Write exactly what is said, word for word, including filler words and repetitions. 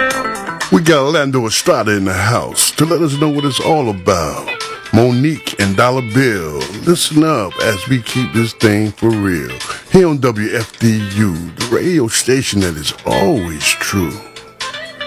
We got Orlando Estrada in the house to let us know what it's all about. Monique and Dollar Bill, listen up as we keep this thing for real. Here on W F D U, the radio station that is always true.